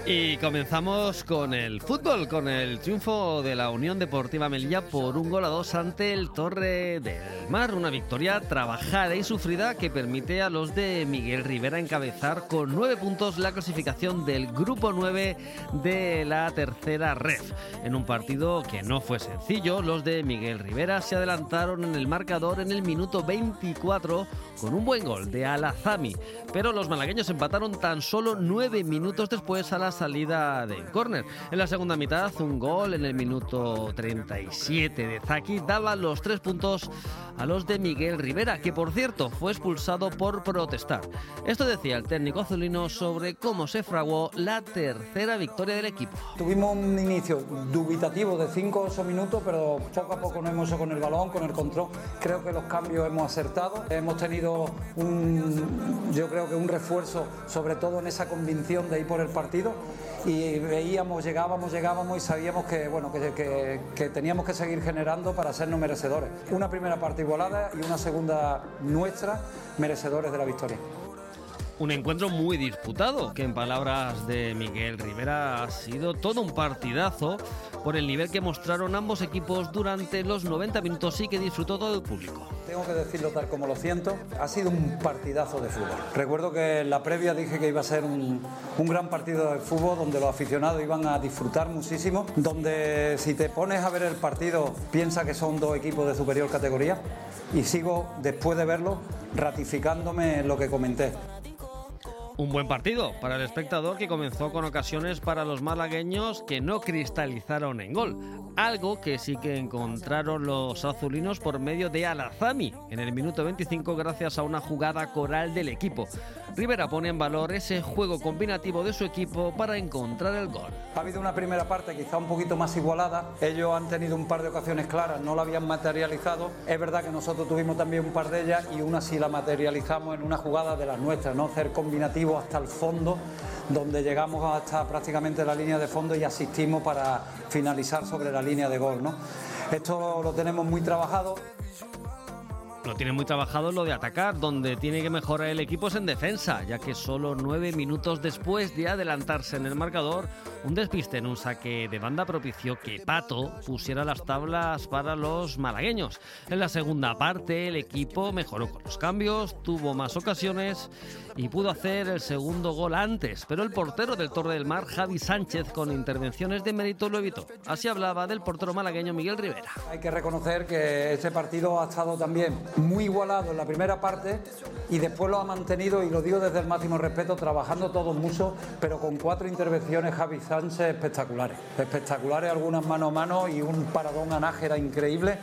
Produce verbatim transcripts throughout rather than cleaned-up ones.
Y comenzamos con el fútbol, con el triunfo de la Unión Deportiva Melilla por un gol a dos ante el Torre del Mar. Una victoria trabajada y sufrida que permite a los de Miguel Rivera encabezar con nueve puntos la clasificación del grupo nueve de la tercera ref. En un partido que no fue sencillo, los de Miguel Rivera se adelantaron en el marcador en el minuto veinticuatro con un buen gol de Al-Azami, pero los malagueños empataron tan solo nueve minutos después a la salida de córner. En la segunda mitad, un gol en el minuto treinta y siete de Zaki daba los tres puntos a los de Miguel Rivera, que por cierto fue expulsado por protestar. Esto decía el técnico azulino sobre cómo se fraguó la tercera victoria del equipo. Tuvimos un inicio dubitativo de cinco o ocho minutos, pero poco a poco nos hemos hecho con el balón, con el control. Creo que los cambios hemos acertado. Hemos tenido un, yo creo que un refuerzo, sobre todo en esa convicción de ir por el partido. Y veíamos, llegábamos, llegábamos y sabíamos que, bueno, que, que, que teníamos que seguir generando para sernos merecedores. Una primera parte igualada y una segunda nuestra, merecedores de la victoria. Un encuentro muy disputado, que en palabras de Miguel Rivera ha sido todo un partidazo por el nivel que mostraron ambos equipos durante los noventa minutos y que disfrutó todo el público. Tengo que decirlo tal como lo siento, ha sido un partidazo de fútbol. Recuerdo que en la previa dije que iba a ser un, un gran partido de fútbol donde los aficionados iban a disfrutar muchísimo, donde si te pones a ver el partido piensa que son dos equipos de superior categoría y sigo, después de verlo, ratificándome en lo que comenté. Un buen partido para el espectador, que comenzó con ocasiones para los malagueños que no cristalizaron en gol. Algo que sí que encontraron los azulinos por medio de Al-Azami en el minuto veinticinco gracias a una jugada coral del equipo. Rivera pone en valor ese juego combinativo de su equipo para encontrar el gol. Ha habido una primera parte quizá un poquito más igualada. Ellos han tenido un par de ocasiones claras, no la habían materializado. Es verdad que nosotros tuvimos también un par de ellas y una sí la materializamos en una jugada de las nuestras, ¿no? Ser combinativo hasta el fondo, donde llegamos hasta prácticamente la línea de fondo y asistimos para finalizar sobre la línea de gol, ¿no? Esto lo tenemos muy trabajado. Lo tiene muy trabajado lo de atacar, donde tiene que mejorar el equipo es en defensa, ya que solo nueve minutos después de adelantarse en el marcador, un despiste en un saque de banda propició que Pato pusiera las tablas para los malagueños. En la segunda parte el equipo mejoró con los cambios, tuvo más ocasiones y pudo hacer el segundo gol antes, pero el portero del Torre del Mar, Javi Sánchez, con intervenciones de mérito lo evitó. Así hablaba del portero malagueño Miguel Rivera. Hay que reconocer que este partido ha estado también muy igualado en la primera parte y después lo ha mantenido, y lo digo desde el máximo respeto, trabajando todos mucho, pero con cuatro intervenciones Javi Sánchez espectaculares, espectaculares, algunas mano a mano y un paradón a Nájera increíble.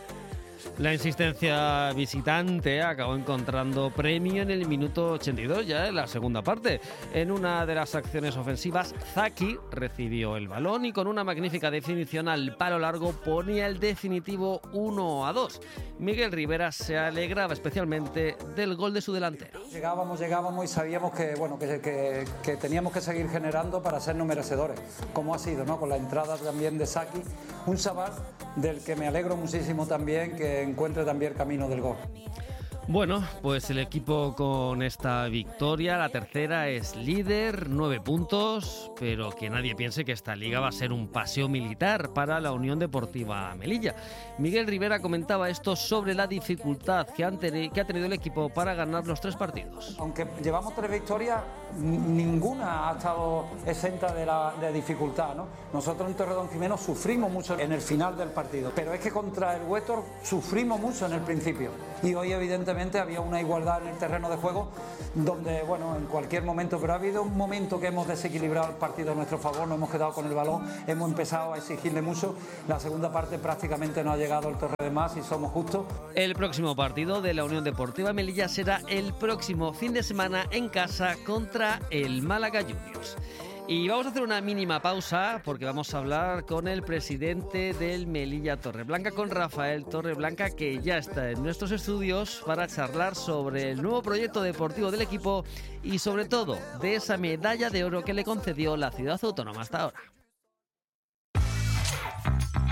La insistencia visitante acabó encontrando premio en el minuto ochenta y dos, ya en la segunda parte. En una de las acciones ofensivas, Zaki recibió el balón y con una magnífica definición al palo largo ponía el definitivo uno a dos. Miguel Rivera se alegraba especialmente del gol de su delantero. Llegábamos, llegábamos y sabíamos que, bueno, que, que, que teníamos que seguir generando para sernos merecedores, como ha sido, ¿no? Con la entrada también de Zaki, un chaval del que me alegro muchísimo también, que encuentre también el camino del gol. Bueno, pues el equipo con esta victoria, la tercera, es líder, nueve puntos, pero que nadie piense que esta liga va a ser un paseo militar para la Unión Deportiva Melilla. Miguel Rivera comentaba esto sobre la dificultad que, han teni- que ha tenido el equipo para ganar los tres partidos. Aunque llevamos tres victorias, ninguna ha estado exenta de, la, de dificultad, ¿no? Nosotros en Torredonjimeno sufrimos mucho en el final del partido, pero es que contra el Huétor sufrimos mucho en el principio. Y hoy evidentemente había una igualdad en el terreno de juego donde, bueno, en cualquier momento, pero ha habido un momento que hemos desequilibrado el partido a nuestro favor, nos hemos quedado con el balón, hemos empezado a exigirle mucho. La segunda parte prácticamente no ha llegado el Torre de Mar, si somos justos. El próximo partido de la Unión Deportiva Melilla será el próximo fin de semana en casa contra el Málaga Juniors. Y vamos a hacer una mínima pausa porque vamos a hablar con el presidente del Melilla Torreblanca, con Rafael Torreblanca, que ya está en nuestros estudios para charlar sobre el nuevo proyecto deportivo del equipo y sobre todo de esa medalla de oro que le concedió la ciudad autónoma hasta ahora.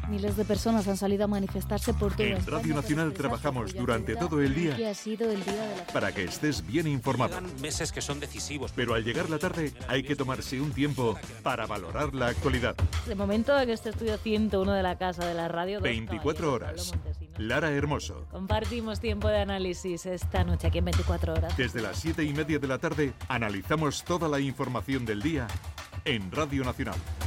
Miles de personas han salido a manifestarse por todo En España Radio Nacional para expresar trabajamos su durante apoyo todo el día que ha sido el día de la... para que estés bien informado. Llegan meses que son decisivos. Pero al llegar la tarde hay que tomarse un tiempo para valorar la actualidad. De momento en este estudio ciento uno de la Casa de la Radio. veinticuatro horas. Lara Hermoso. Compartimos tiempo de análisis esta noche aquí en veinticuatro horas. Desde las siete y media de la tarde analizamos toda la información del día en Radio Nacional.